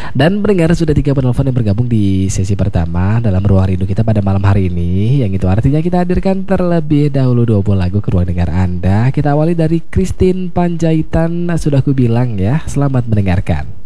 Dan pendengar sudah 3 penelpon yang bergabung di sesi pertama dalam Ruang Rindu kita pada malam hari ini. Yang itu artinya kita hadirkan terlebih dahulu 20 lagu ke ruang dengar Anda. Kita awali dari Christine Panjaitan, sudah ku bilang ya. Selamat mendengarkan.